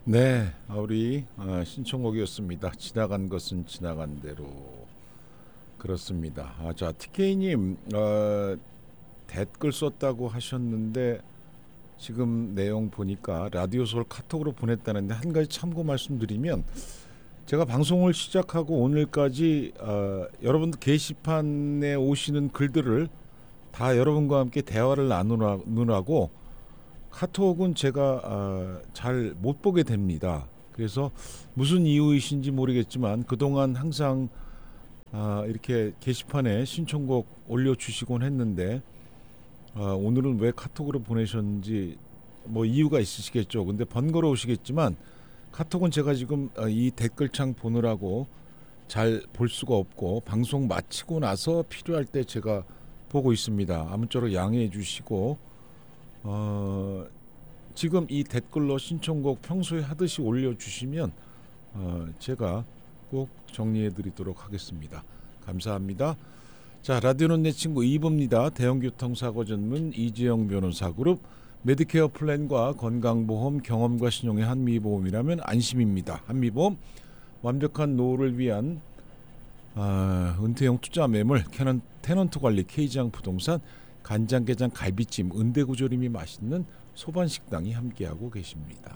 네, 우리 신청곡이었습니다. 지나간 것은 지나간 대로. 그렇습니다. 자, TK님 댓글 썼다고 하셨는데 지금 내용 보니까 라디오솔 카톡으로 보냈다는데 한 가지 참고 말씀드리면 제가 방송을 시작하고 오늘까지 여러분들 게시판에 오시는 글들을 다 여러분과 함께 대화를 나누라고 카톡은 제가 잘 못 보게 됩니다. 그래서 무슨 이유이신지 모르겠지만 그동안 항상 이렇게 게시판에 신청곡 올려주시곤 했는데 오늘은 왜 카톡으로 보내셨는지 뭐 이유가 있으시겠죠. 근데 번거로우시겠지만 카톡은 제가 지금 이 댓글창 보느라고 잘 볼 수가 없고 방송 마치고 나서 필요할 때 제가 보고 있습니다. 아무쪼록 양해해 주시고 지금 이 댓글로 신청곡 평소에 하듯이 올려주시면 제가 꼭 정리해 드리도록 하겠습니다. 감사합니다. 자, 라디오는 내 친구 2부입니다. 대형교통사고 전문 이지영 변호사 그룹 메디케어 플랜과 건강보험 경험과 신용의 한미보험이라면 안심입니다. 한미보험 완벽한 노후를 위한 은퇴형 투자 매물 테넌트 관리 K장 부동산 간장게장 갈비찜 은대구조림이 맛있는 소반식당이 함께하고 계십니다.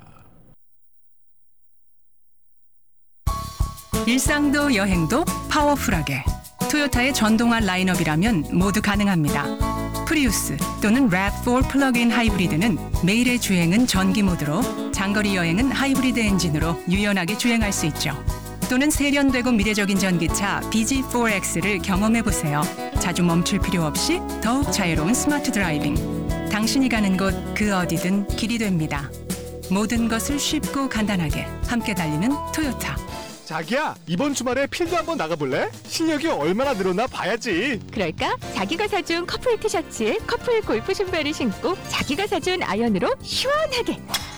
일상도 여행도 파워풀하게 토요타의 전동화 라인업이라면 모두 가능합니다. 프리우스 또는 랩4 플러그인 하이브리드는 매일의 주행은 전기 모드로 장거리 여행은 하이브리드 엔진으로 유연하게 주행할 수 있죠. 또는 세련되고 미래적인 전기차 BG4X를 경험해보세요. 자주 멈출 필요 없이 더욱 자유로운 스마트 드라이빙. 당신이 가는 곳 그 어디든 길이 됩니다. 모든 것을 쉽고 간단하게 함께 달리는 토요타. 자기야, 이번 주말에 필드 한번 나가볼래? 실력이 얼마나 늘었나 봐야지. 그럴까? 자기가 사준 커플 티셔츠에 커플 골프 신발을 신고 자기가 사준 아이언으로 시원하게.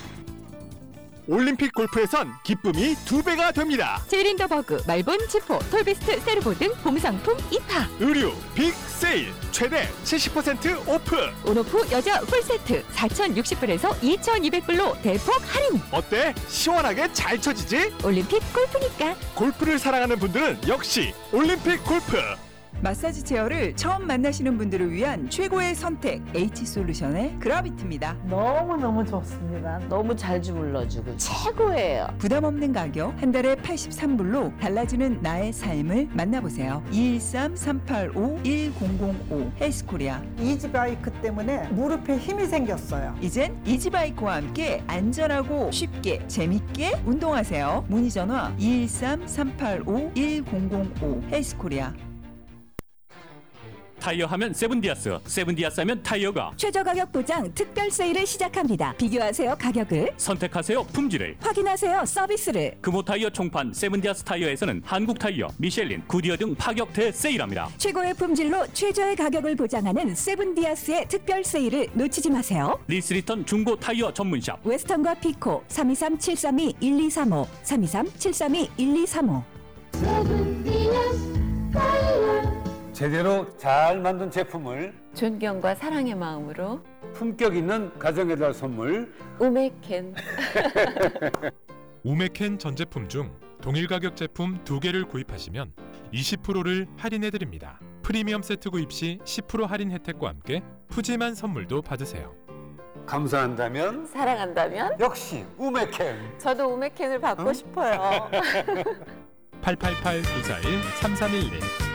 올림픽 골프에선 기쁨이 2배가 됩니다. 제일인더버그, 말본, 지포, 톨베스트, 세르보 등 봄 상품 입하. 의류 빅 세일 최대 70% 오프. 온오프 여자 풀세트 4,060불에서 2,200불로 대폭 할인. 어때? 시원하게 잘 쳐지지? 올림픽 골프니까. 골프를 사랑하는 분들은 역시 올림픽 골프. 마사지 체어를 처음 만나시는 분들을 위한 최고의 선택 H솔루션의 그라비트입니다. 너무너무 좋습니다. 너무 잘 주물러주고 최고예요. 부담 없는 가격 한 달에 83불로 달라지는 나의 삶을 만나보세요. 213-385-1005 헬스코리아. 이지바이크 때문에 무릎에 힘이 생겼어요. 이젠 이지바이크와 함께 안전하고 쉽게 재밌게 운동하세요. 문의 전화 213-385-1005 헬스코리아. 타이어 하면 세븐디아스, 세븐디아스 하면 타이어가 최저 가격 보장 특별 세일을 시작합니다. 비교하세요 가격을, 선택하세요 품질을, 확인하세요 서비스를. 금호 타이어 총판 세븐디아스 타이어에서는 한국 타이어, 미셸린, 구디어 등 파격 대세일합니다. 최고의 품질로 최저의 가격을 보장하는 세븐디아스의 특별 세일을 놓치지 마세요. 리스리턴 중고 타이어 전문샵 웨스턴과 피코 323-732-1235 323-732-1235. 세븐디아스 타이어. 제대로 잘 만든 제품을 존경과 사랑의 마음으로 품격 있는 가정에다 선물 우메켄. 우메켄 전 제품 중 동일 가격 제품 2개를 구입하시면 20%를 할인해드립니다. 프리미엄 세트 구입 시 10% 할인 혜택과 함께 푸짐한 선물도 받으세요. 감사한다면, 사랑한다면 역시 우메켄. 저도 우메켄을 받고 싶어요. 888-941-3311